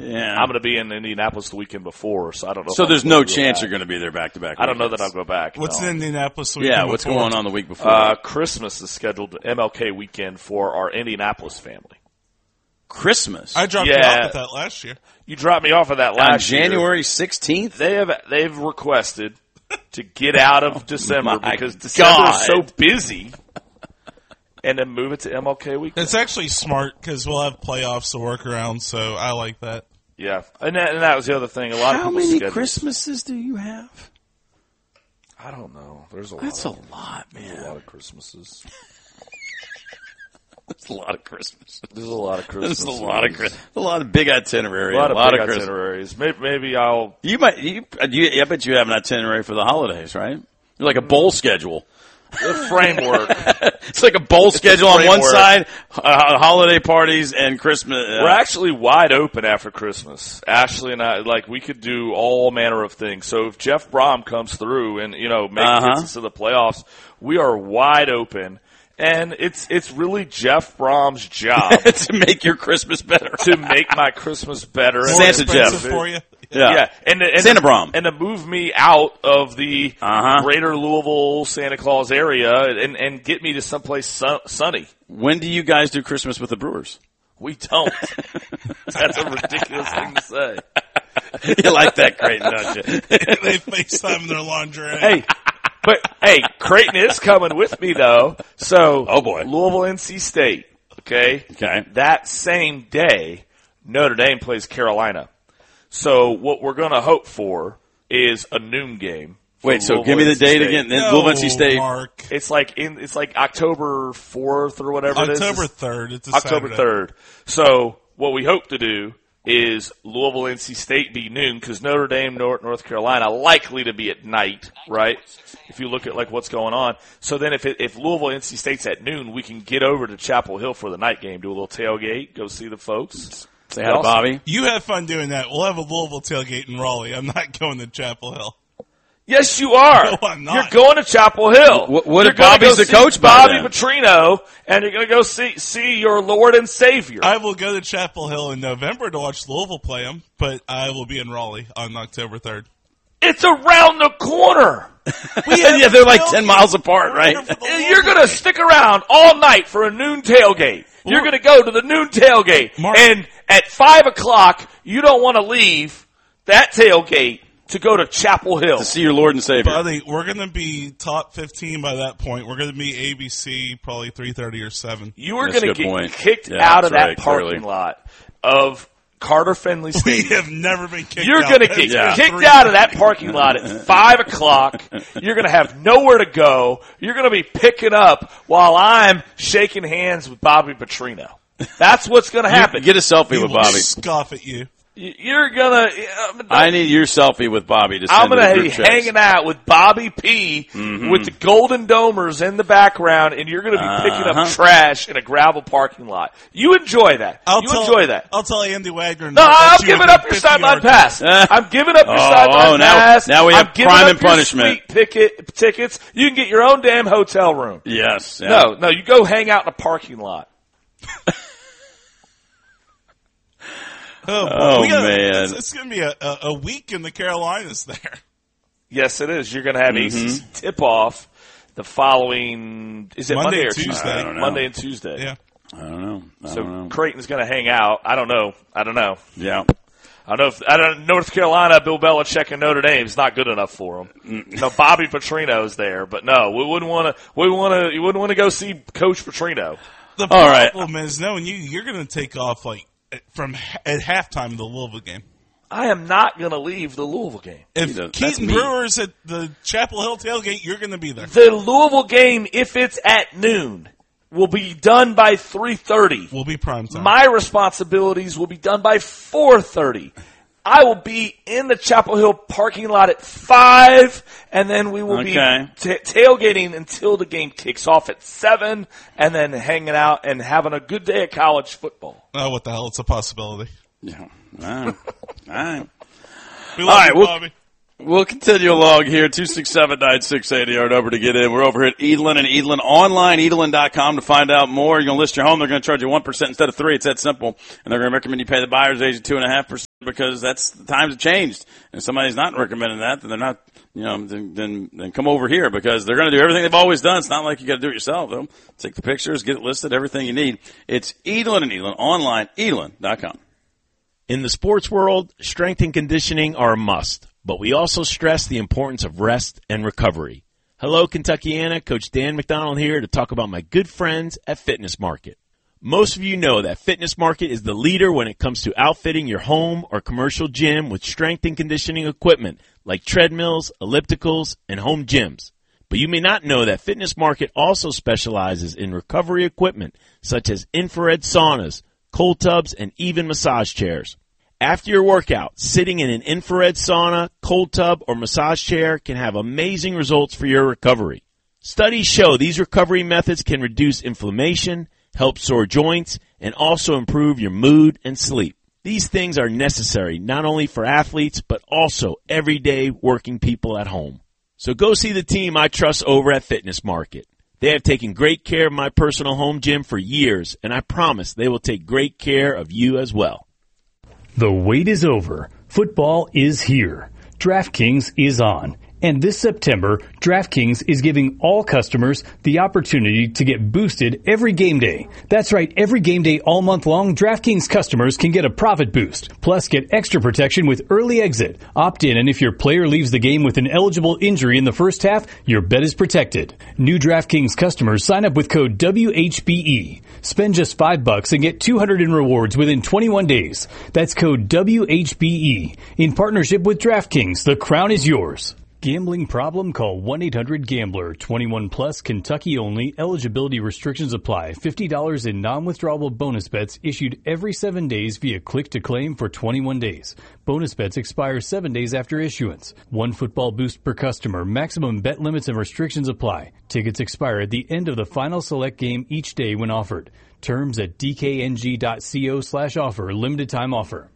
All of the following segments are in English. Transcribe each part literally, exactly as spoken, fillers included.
Yeah. I'm going to be in Indianapolis the weekend before, so I don't know. So if there's I'm no go chance back. you're going to be there back to back. I don't know that I'll go back. What's no. in Indianapolis the weekend Yeah, what's before? going on the week before? Uh, Christmas is scheduled M L K weekend for our Indianapolis family. Christmas. I dropped Yeah. you off at that last year. You dropped me off of that on last year. January sixteenth? They have they've requested to get out of December my because December is God. so busy, and then move it to M L K weekend. It's actually smart because we'll have playoffs to work around, so I like that. Yeah, and that, and that was the other thing. A lot How of people's many schedules- Christmases do you have? I don't know. There's a That's a lot. Of, lot, there's a man. lot of Christmases. That's a lot of Christmas. There's a lot of Christmases. There's a lot of Chris- a lot of big itinerary. A lot of big Christmas. itineraries. Maybe, maybe I'll. You might. You, you, I bet you have an itinerary for the holidays, right? You're like a bowl schedule. The framework. It's like a bowl schedule on one framework. side, uh, holiday parties and Christmas. Uh, We're actually wide open after Christmas. Ashley and I, like, we could do all manner of things. So if Jeff Brom comes through and, you know, makes Uh-huh. gets us to the playoffs, we are wide open. And it's it's really Jeff Brom's job to make your Christmas better. to make my Christmas better. More Santa expensive Jeff. for you. Yeah. Yeah, and, and Santa Brom. and to move me out of the Uh-huh. greater Louisville, Santa Claus area and, and get me to someplace sun, sunny. When do you guys do Christmas with the Brewers? We don't. That's a ridiculous thing to say. You like that, Creighton, don't you? They FaceTime their lingerie. Hey, but hey, Creighton is coming with me though. So, Oh, boy. Louisville, N C State. Okay. Okay. That same day, Notre Dame plays Carolina. So what we're going to hope for is a noon game. for Wait, so Louisville, give me the N C date State. again. Then No, Louisville, N C State. Mark. It's like in it's like October fourth or whatever it is. October third. It's a October Saturday. third. So what we hope to do is Louisville, N C State be noon because Notre Dame, North, North Carolina likely to be at night, right? If you look at like what's going on. So then if it, if Louisville, N C State's at noon, we can get over to Chapel Hill for the night game, do a little tailgate, go see the folks. Say hi to Bobby. You have fun doing that. We'll have a Louisville tailgate in Raleigh. I'm not going to Chapel Hill. Yes, you are. No, I'm not. You're going to Chapel Hill. What- what you're if gonna Bobby's go the see coach by Bobby then? Petrino, and you're going to go see see your Lord and Savior. I will go to Chapel Hill in November to watch Louisville play them, but I will be in Raleigh on October third. It's around the corner. We have Yeah, they're like tailgate ten miles apart, right? for the You're Louisville going to stick around all night for a noon tailgate. You're going to go to the noon tailgate. Mark- And at five o'clock, you don't want to leave that tailgate to go to Chapel Hill. To see your Lord and Savior. Buddy, we're going to be top fifteen by that point. We're going to be A B C probably three thirty or seven. You are That's a going to good get point. kicked Yeah, out of that's that right, parking clearly. lot of Carter Finley We Stadium. have never been kicked You're out. going to get That's Yeah. been kicked three out of that parking lot at five o'clock. You're going to have nowhere to go. You're going to be picking up while I'm shaking hands with Bobby Petrino. That's what's going to happen. Get a selfie He with will Bobby. scoff at you. Y- You're going to... I need your selfie with Bobby to send I'm to going the to group be chats. hanging out with Bobby P with the Golden Domers in the background, and you're going to be picking Uh-huh. up trash in a gravel parking lot. You enjoy that. I'll you tell, enjoy that. I'll tell Andy Wagner. No, not I'm let you giving within up your fifty sideline yards. pass. I'm giving up your Oh, sideline oh, now- pass. now we have I'm giving crime up and your punishment. sweet picket, tickets. You can get your own damn hotel room. Yes. Yeah. No, no, you go hang out in a parking lot. Oh, boy. Oh, We gotta- man. It's, it's going to be a, a, a week in the Carolinas there. Yes, it is. You're going to have Mm-hmm. A C C tip-off the following, is it Monday Monday, or and Tuesday. Tuesday? I don't know. Monday and Tuesday. Yeah. I don't know. I So don't know. Creighton's going to hang out. I don't know. I don't know. Yeah. I don't know if I don't North Carolina, Bill Belichick and Notre Dame is not good enough for them. No, Bobby Petrino's there, but no, we wouldn't want to. We want to. You wouldn't want to go see Coach Petrino. The All right. problem is, knowing you, you're going to take off like from ha- at halftime the Louisville game. I am not going to leave the Louisville game. If does- that's Keaton me. Brewers at the Chapel Hill tailgate, you're going to be there. The Louisville game, if it's at noon, will be done by three thirty. We'll be prime time. My responsibilities will be done by four thirty. I will be in the Chapel Hill parking lot at five, and then we will Okay. be t- tailgating until the game kicks off at seven, and then hanging out and having a good day of college football. oh, what the hell? It's a possibility. Yeah. All right. All right. We love All right, you, we'll- Bobby. We'll continue along here. two six seven, nine six eight zero number to get in. We're over here at Edelin and Edelin online, edelin dot com to find out more. You're going to list your home. They're going to charge you one percent instead of three. It's that simple. And they're going to recommend you pay the buyer's agent two point five percent because that's the times have changed. And if somebody's not recommending that, then they're not, you know, then, then, then come over here because they're going to do everything they've always done. It's not like you got to do it yourself. They'll take the pictures, get it listed, everything you need. It's Edelin and Edelin online, edelin dot com. In the sports world, strength and conditioning are a must, but we also stress the importance of rest and recovery. Hello, Kentuckiana. Coach Dan McDonald here to talk about my good friends at Fitness Market. Most of you know that Fitness Market is the leader when it comes to outfitting your home or commercial gym with strength and conditioning equipment like treadmills, ellipticals, and home gyms. But you may not know that Fitness Market also specializes in recovery equipment such as infrared saunas, cold tubs, and even massage chairs. After your workout, sitting in an infrared sauna, cold tub, or massage chair can have amazing results for your recovery. Studies show these recovery methods can reduce inflammation, help sore joints, and also improve your mood and sleep. These things are necessary not only for athletes, but also everyday working people at home. So go see the team I trust over at Fitness Market. They have taken great care of my personal home gym for years, and I promise they will take great care of you as well. The wait is over. Football is here. DraftKings is on. And this September, DraftKings is giving all customers the opportunity to get boosted every game day. That's right, every game day all month long, DraftKings customers can get a profit boost. Plus, get extra protection with early exit. Opt in, and if your player leaves the game with an eligible injury in the first half, your bet is protected. New DraftKings customers sign up with code W H B E. Spend just five bucks and get two hundred in rewards within twenty-one days. That's code W H B E. In partnership with DraftKings, the crown is yours. Gambling problem? Call one eight hundred gambler. twenty-one plus, Kentucky only. Eligibility restrictions apply. fifty dollars in non-withdrawable bonus bets issued every seven days via click to claim for twenty-one days. Bonus bets expire seven days after issuance. One football boost per customer. Maximum bet limits and restrictions apply. Tickets expire at the end of the final select game each day when offered. Terms at d k n g dot co slash offer. Limited time offer.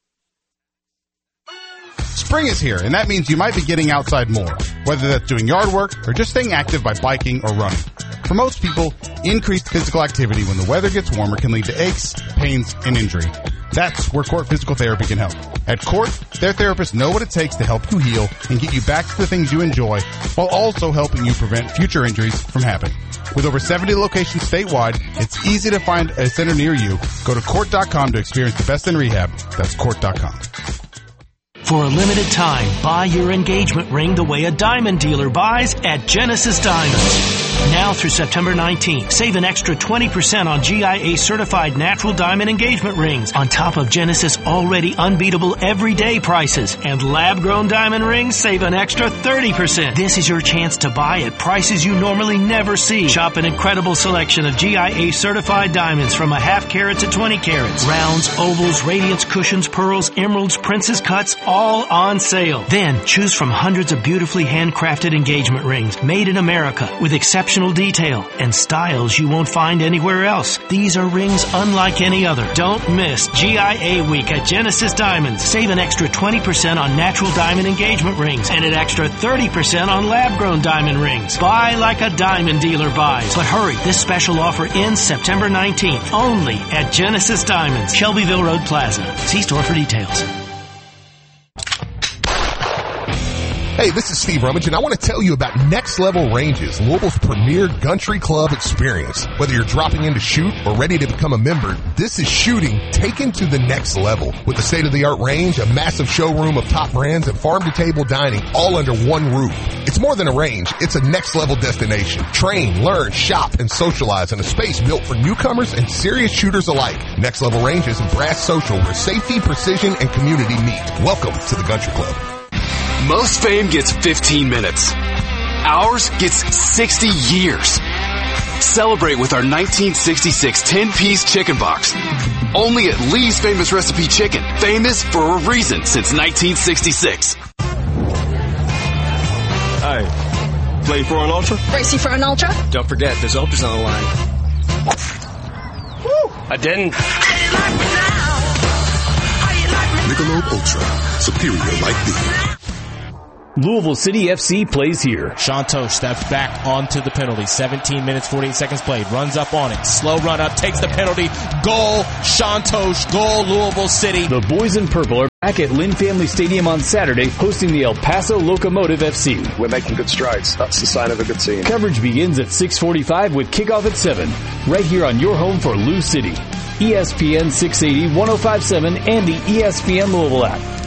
Spring is here, and that means you might be getting outside more, whether that's doing yard work or just staying active by biking or running. For most people, increased physical activity when the weather gets warmer can lead to aches, pains, and injury. That's where Court Physical Therapy can help. At Court, their therapists know what it takes to help you heal and get you back to the things you enjoy while also helping you prevent future injuries from happening. With over seventy locations statewide, it's easy to find a center near you. Go to court dot com to experience the best in rehab. That's court dot com. For a limited time, buy your engagement ring the way a diamond dealer buys at Genesis Diamonds. Now through September nineteenth, save an extra twenty percent on G I A-certified natural diamond engagement rings on top of Genesis' already unbeatable everyday prices. And lab-grown diamond rings save an extra thirty percent. This is your chance to buy at prices you normally never see. Shop an incredible selection of G I A-certified diamonds from a half carat to twenty carats. Rounds, ovals, radiance, cushions, pearls, emeralds, princess cuts, all on sale. Then choose from hundreds of beautifully handcrafted engagement rings made in America with exceptional detail and styles you won't find anywhere else. These are rings unlike any other. Don't miss G I A Week at Genesis Diamonds. Save an extra twenty percent on natural diamond engagement rings and an extra thirty percent on lab-grown diamond rings. Buy like a diamond dealer buys. But hurry, this special offer ends September nineteenth only at Genesis Diamonds, Shelbyville Road Plaza. See store for details. Hey, this is Steve Rummage, and I want to tell you about Next Level Ranges, Louisville's premier country club experience. Whether you're dropping in to shoot or ready to become a member, this is shooting taken to the next level. With a state-of-the-art range, a massive showroom of top brands, and farm-to-table dining all under one roof. It's more than a range, it's a next-level destination. Train, learn, shop, and socialize in a space built for newcomers and serious shooters alike. Next Level Ranges and Brass Social, where safety, precision, and community meet. Welcome to the country club. Most fame gets fifteen minutes. Ours gets sixty years. Celebrate with our nineteen sixty-six ten-piece chicken box. Only at Lee's Famous Recipe Chicken. Famous for a reason since nineteen sixty-six. Hi. Play for an Ultra? Racing for an Ultra? Don't forget, there's Ultras on the line. Woo! I didn't. Michelob Ultra. Superior like beer. Louisville City F C plays here. Shanto steps back onto the penalty. seventeen minutes, forty-eight seconds played. Runs up on it. Slow run up. Takes the penalty. Goal. Shantosh. Goal. Louisville City. The boys in purple are back at Lynn Family Stadium on Saturday, hosting the El Paso Locomotive F C. We're making good strides. That's the sign of a good team. Coverage begins at six forty-five with kickoff at seven, right here on your home for Lou City. E S P N six eighty, one oh five point seven, and the E S P N Louisville app.